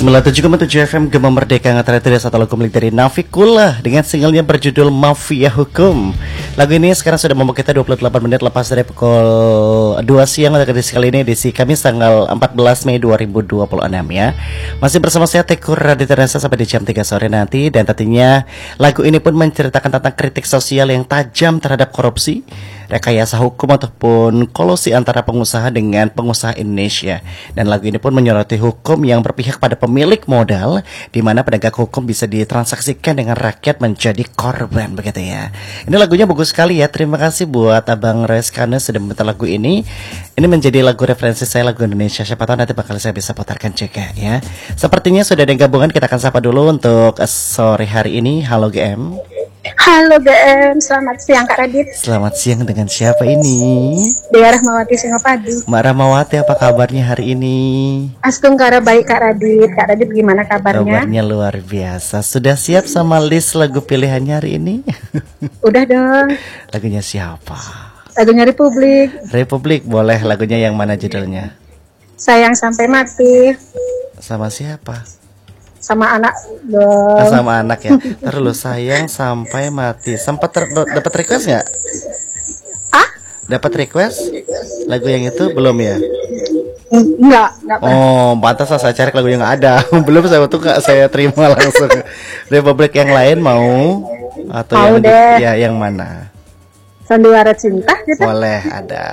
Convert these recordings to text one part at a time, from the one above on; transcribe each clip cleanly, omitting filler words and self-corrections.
97,7 FM Gema Merdeka Ngatara itu satu lagu milik dari Nafikullah dengan singlenya berjudul Mafia Hukum. Lagu ini sekarang sudah membawa kita 28 menit lepas dari pukul 2 siang pada edisi kali ini, edisi Kamis tanggal 14 Mei 2026 ya. Masih bersama saya Tekur Raditya Rensa sampai di jam 3 sore nanti. Dan tentunya lagu ini pun menceritakan tentang kritik sosial yang tajam terhadap korupsi, rekayasa hukum ataupun kolusi antara pengusaha dengan pengusaha Indonesia. Dan lagu ini pun menyoroti hukum yang berpihak pada pemilik modal, di mana penegak hukum bisa ditransaksikan dengan rakyat menjadi korban, begitu ya. Ini lagunya bagus sekali ya. Terima kasih buat Abang Reskane sudah meminta lagu ini. Ini menjadi lagu referensi saya, lagu Indonesia. Siapa tahu nanti bakal saya bisa putarkan juga ya. Sepertinya sudah ada yang gabungan, kita akan sapa dulu untuk sore hari ini. Halo GM. Halo GM, selamat siang Kak Radit. Selamat siang, dengan siapa ini? Dea Rahmawati Singapadu. Mbak Rahmawati, apa kabarnya hari ini? Astungkara baik Kak Radit. Kak Radit gimana kabarnya? Kabarnya luar biasa. Sudah siap sama list lagu pilihannya hari ini? Udah dong. Lagunya siapa? Lagunya Republik. Republik, boleh. Lagunya yang mana judulnya? Sayang Sampai Mati. Sama siapa? Sama anak dong. Sama anak ya. Terus sayang sampai mati. Sempat dapat request nggak? Ah? Dapat request? Lagu yang itu belum ya? Enggak. Oh, pantas saya cari lagu yang nggak ada. Belum, saya tuh nggak saya terima langsung. Republik yang lain mau? Atau mau yang deh. Ya, yang mana? Sandiwara Cinta gitu. Boleh, ada.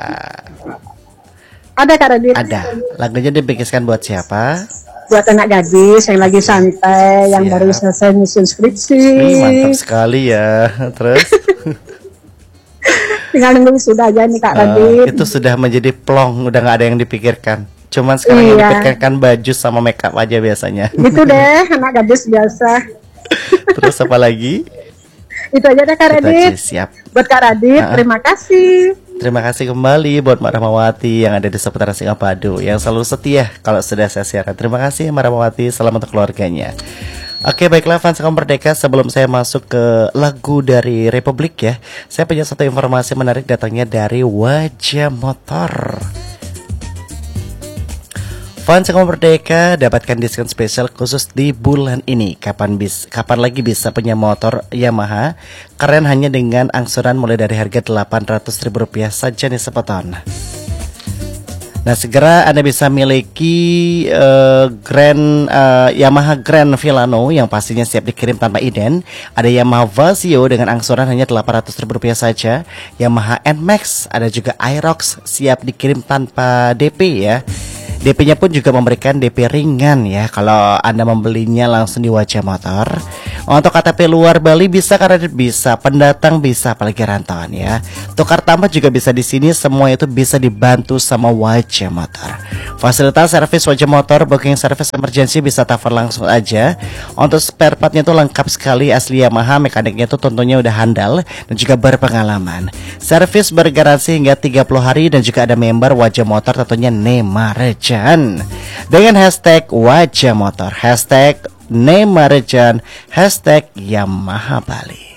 Ada Kak Radit. Ada. Lagunya dipikirkan buat siapa? Buat anak gadis yang lagi santai, yang baru selesai nyusun skripsi. Mantap sekali ya. Terus? Tinggal nunggu sudah aja nih Kak Radit. Itu sudah menjadi plong, udah nggak ada yang dipikirkan. Cuman sekarang yang dipikirkan baju sama makeup aja biasanya. Gitu deh, anak gadis biasa. Terus apa lagi? Itu aja deh Kak Radit. Siap. Buat Kak Radit, terima kasih. Terima kasih kembali buat Mbak Rahmawati yang ada di seputaran Singapadu, yang selalu setia kalau sudah saya siarkan. Terima kasih Mbak Rahmawati, salam untuk keluarganya. Oke, baiklah fans Kaum Merdeka, sebelum saya masuk ke lagu dari Republik ya, saya punya satu informasi menarik datangnya dari Wajah Motor. Fans Kaum Merdeka dapatkan diskon spesial khusus di bulan ini. Kapan lagi bisa punya motor Yamaha keren hanya dengan angsuran mulai dari harga Rp800.000 saja nih sepotong. Nah, segera Anda bisa miliki Yamaha Grand Villano yang pastinya siap dikirim tanpa inden. Ada Yamaha Vasio dengan angsuran hanya Rp800.000 saja. Yamaha NMAX, ada juga Aerox siap dikirim tanpa DP ya. DP-nya pun juga memberikan DP ringan ya kalau Anda membelinya langsung di Wajah Motor. Untuk KTP luar Bali bisa, karena bisa, pendatang bisa, apalagi rantauan ya. Tukar tambah juga bisa di sini, semua itu bisa dibantu sama Wajah Motor. Fasilitas servis Wajah Motor, booking service emergency bisa telepon langsung aja. Untuk spare partnya itu lengkap sekali, asli Yamaha, mekaniknya itu tentunya udah handal dan juga berpengalaman. Servis bergaransi hingga 30 hari dan juga ada member Wajah Motor tentunya Nemarejan. Dengan hashtag Wajah Motor, hashtag Nemarejan, hashtag Yamaha Bali.